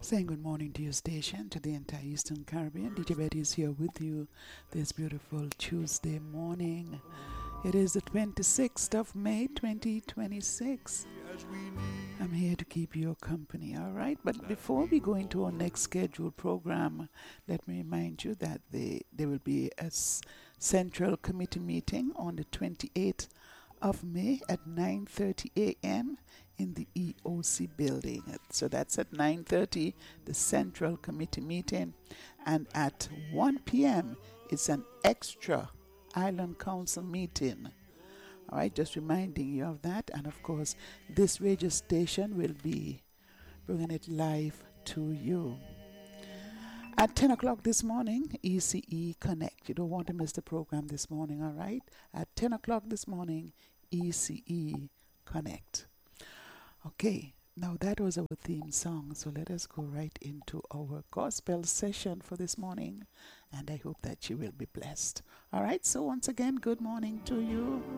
Saying good morning to your station, to the entire Eastern Caribbean. DJ Betty is here with you this beautiful Tuesday morning. It is the 26th of May, 2026. I'm here to keep you company, all right? But before we go into our next scheduled program, let me remind you that there will be a Central Committee meeting on the 28th of May at 9:30 a.m. in the EOC building. So that's at 9:30, the Central Committee meeting. And at 1 p.m., it's an extra Island Council meeting. All right, just reminding you of that. And of course, this radio station will be bringing it live to you. At 10 o'clock this morning, ECE Connect. You don't want to miss the program this morning, all right? At 10 o'clock this morning, ECE Connect. Okay, now that was our theme song, so let us go right into our gospel session for this morning, and I hope that you will be blessed. All right, so once again, good morning to you.